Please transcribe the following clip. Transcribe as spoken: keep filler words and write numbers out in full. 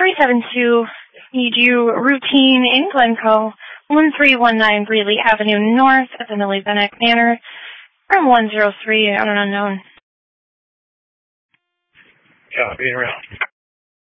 three seven two, need you routine in Glencoe, one three one nine Greeley Avenue North at the Millie Bennett Manor, from one zero three on an unknown. Copy, around.